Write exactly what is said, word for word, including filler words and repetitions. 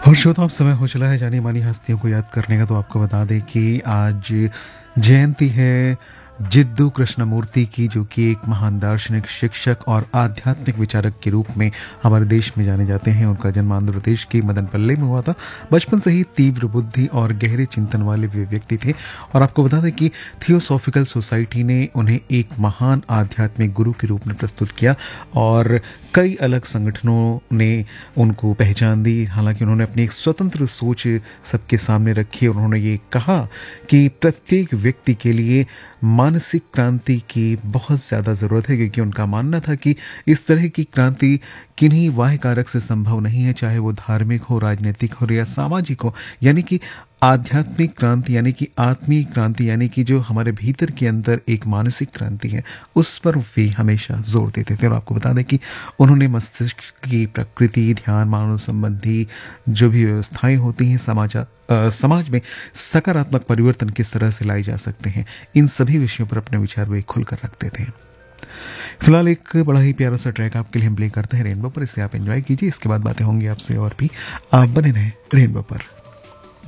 और श्रोताओं, अब समय हो चला है जानी मानी हस्तियों को याद करने का। तो आपको बता दें कि आज जयंती है जिद्दू कृष्णमूर्ति की, जो कि एक महान दार्शनिक, शिक्षक और आध्यात्मिक विचारक के रूप में हमारे देश में जाने जाते हैं। उनका जन्म आंध्र प्रदेश के मदनपल्ले में हुआ था। बचपन से ही तीव्र बुद्धि और गहरे चिंतन वाले वे व्यक्ति थे। और आपको बता दें कि थियोसॉफिकल सोसाइटी ने उन्हें एक महान आध्यात्मिक गुरु के रूप में प्रस्तुत किया और कई अलग संगठनों ने उनको पहचान दी। हालांकि उन्होंने अपनी एक स्वतंत्र सोच सबके सामने रखी और उन्होंने ये कहा कि प्रत्येक व्यक्ति के लिए मानसिक क्रांति की बहुत ज़्यादा ज़रूरत है, क्योंकि उनका मानना था कि इस तरह की क्रांति किन्हीं बाह्य कारक से संभव नहीं है, चाहे वो धार्मिक हो, राजनीतिक हो या सामाजिक हो। यानी कि आध्यात्मिक क्रांति यानी कि आत्मीय क्रांति, यानी कि जो हमारे भीतर के अंदर एक मानसिक क्रांति है, उस पर वे हमेशा जोर देते थे। और आपको बता दें कि उन्होंने मस्तिष्क की प्रकृति, ध्यान, मानव संबंधी जो भी व्यवस्थाएं होती हैं, समाज अ, समाज में सकारात्मक परिवर्तन किस तरह से लाए जा सकते हैं, इन सभी विषयों पर अपने विचार वे खुलकर रखते थे। फिलहाल एक बड़ा ही प्यारा सा ट्रैक आपके लिए हम प्ले करते हैं रेनबो पर, इसे आप एंजॉय कीजिए। इसके बाद बातें होंगी आपसे और भी। आप बने रहें रेनबो पर।